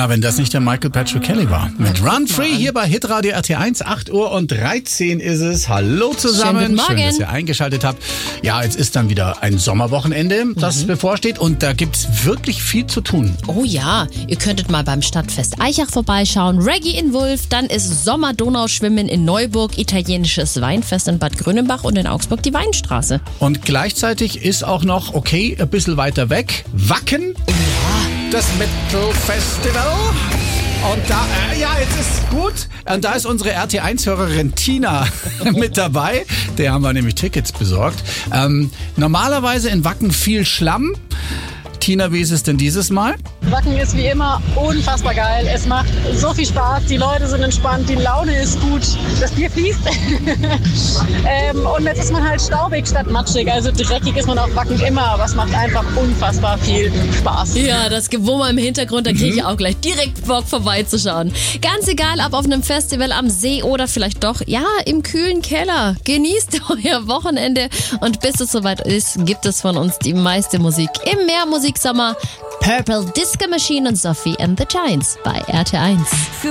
Na, wenn das nicht der Michael Patrick Kelly war. Mit Run Free hier bei Hitradio RT1, 8:13 ist es. Hallo zusammen. Schönen guten Morgen. Schön, dass ihr eingeschaltet habt. Ja, jetzt ist dann wieder ein Sommerwochenende, das bevorsteht. Und da gibt's wirklich viel zu tun. Oh ja, ihr könntet mal beim Stadtfest Aichach vorbeischauen, Reggae in Wulf, dann ist Sommer-Donauschwimmen in Neuburg, italienisches Weinfest in Bad Grönenbach und in Augsburg die Weinstraße. Und gleichzeitig ist auch noch, okay, ein bisschen weiter weg, Wacken. Das Metal Festival. Und da, jetzt ist gut. Und da ist unsere RT1-Hörerin Tina mit dabei. Der haben wir nämlich Tickets besorgt. Normalerweise in Wacken viel Schlamm. Tina, wie ist es denn dieses Mal? Wacken ist wie immer unfassbar geil. Es macht so viel Spaß. Die Leute sind entspannt, die Laune ist gut, das Bier fließt. Und jetzt ist man halt staubig statt matschig. Also dreckig ist man auf Wacken immer, aber es macht einfach unfassbar viel Spaß. Ja, das Gewummer im Hintergrund, da kriege ich auch gleich direkt Bock vorbeizuschauen. Ganz egal, ob auf einem Festival am See oder vielleicht doch, im kühlen Keller. Genießt euer Wochenende und bis es soweit ist, gibt es von uns die meiste Musik im Meermusiksommer. Purple Disco Machine und Sophie and the Giants bei RT1.